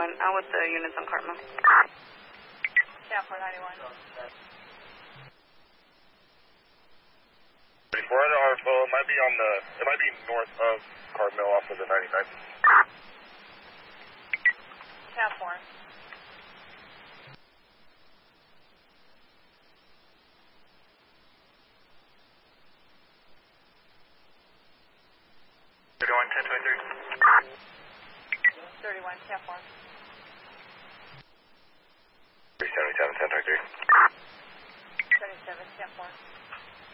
out with the units on Cartmel. Yeah, 491. 34 under RFO, it might be north of Cartmel off of the 99. Yeah, 4. 31, yeah, 4. 377, 1023. 37, yeah, 4.